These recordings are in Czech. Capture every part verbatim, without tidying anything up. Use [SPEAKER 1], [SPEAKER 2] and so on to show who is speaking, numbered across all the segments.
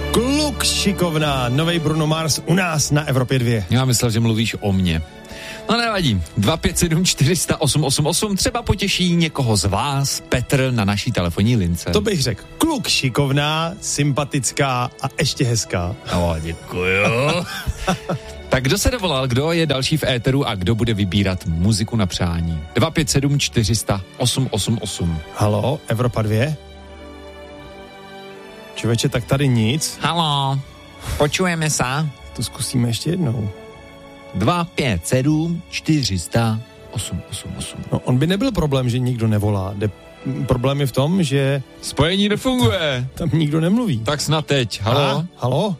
[SPEAKER 1] Kluk šikovná, novej Bruno Mars u nás na Evropě dvě.
[SPEAKER 2] Já myslel, že mluvíš o mně. No nevadí. dva pět sedm čtyři nula nula osm osm osm třeba potěší někoho z vás, Petr na naší telefonní lince.
[SPEAKER 1] To bych řekl. Kluk šikovná, sympatická a ještě hezká.
[SPEAKER 2] No, děkuju. Tak kdo se dovolal, kdo je další v éteru a kdo bude vybírat muziku na přání? dva pět sedm čtyři nula nula osm osm osm.
[SPEAKER 1] Halo, Evropa dvě? Člověče, tak tady nic.
[SPEAKER 2] Halo, počujeme se?
[SPEAKER 1] To zkusíme ještě jednou.
[SPEAKER 2] dva pět sedm čtyři nula nula osm osm osm.
[SPEAKER 1] No, on by nebyl problém, že nikdo nevolá. De- problém je v tom, že...
[SPEAKER 2] Spojení nefunguje.
[SPEAKER 1] Tam nikdo nemluví.
[SPEAKER 2] Tak snad teď. Halo?
[SPEAKER 1] A? Halo?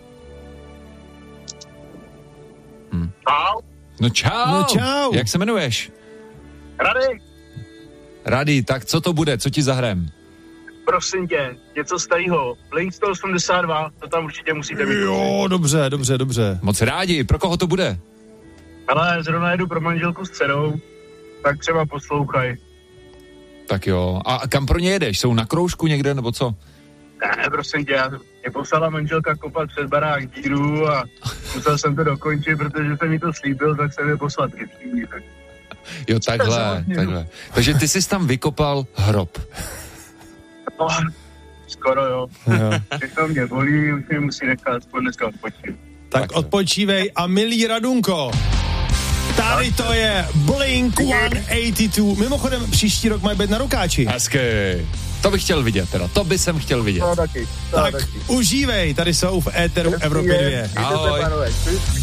[SPEAKER 2] Hm.
[SPEAKER 3] Čau.
[SPEAKER 2] No čau.
[SPEAKER 1] No čau.
[SPEAKER 2] Jak se jmenuješ?
[SPEAKER 3] Rady,
[SPEAKER 2] Rady, tak co to bude? Co ti zahrem?
[SPEAKER 3] prosím tě, něco starého. Blink sto osmdesát dva, to tam určitě musíte mít.
[SPEAKER 1] Jo, dobře, dobře, dobře.
[SPEAKER 2] Moc rádi. Pro koho to bude?
[SPEAKER 3] Ale zrovna jedu pro manželku s dcerou, tak třeba poslouchaj.
[SPEAKER 2] Tak jo. A kam pro ně jedeš? Jsou na kroužku někde, nebo co?
[SPEAKER 3] Ne, prosím tě, mě poslala manželka kopat před barák díru a musel jsem to dokončit, protože jsem mi to slíbil, tak jsem je poslat ke třídí. Tak...
[SPEAKER 2] Jo, takhle, takhle. Takže ty jsi tam vykopal hrob.
[SPEAKER 3] No, skoro jo.
[SPEAKER 1] jo.
[SPEAKER 3] Všechno mě bolí, už mě musí nechat aspoň dneska odpočít.
[SPEAKER 1] Tak, tak odpočívej a milý Radunko, tady to je Blink sto osmdesát dva. Mimochodem, příští rok mají být na Rokáči.
[SPEAKER 2] Hezky. To bych chtěl vidět teda, to by jsem chtěl vidět.
[SPEAKER 3] No taky, to
[SPEAKER 1] Tak
[SPEAKER 3] taky.
[SPEAKER 1] užívej, tady jsou v éteru Evropy dvě.
[SPEAKER 2] Ahoj.
[SPEAKER 3] Ahoj.